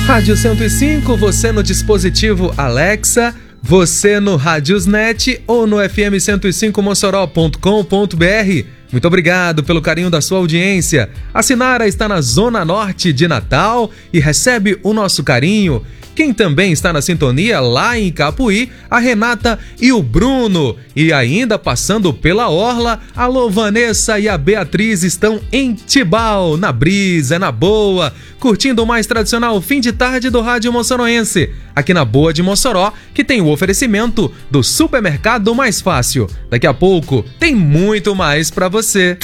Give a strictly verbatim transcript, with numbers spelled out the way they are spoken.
Rádio cento e cinco, você no dispositivo Alexa, você no Radiosnet ou no f m cento e cinco mossoró ponto com ponto b r. Muito obrigado pelo carinho da sua audiência. A Sinara está na Zona Norte de Natal e recebe o nosso carinho. Quem também está na sintonia lá em Capuí, a Renata e o Bruno. E ainda passando pela orla, a Vanessa e a Beatriz estão em Tibau, na brisa, na boa, curtindo o mais tradicional fim de tarde do rádio moçoroense. Aqui na Boa de Mossoró, que tem o oferecimento do supermercado mais fácil. Daqui a pouco tem muito mais para você.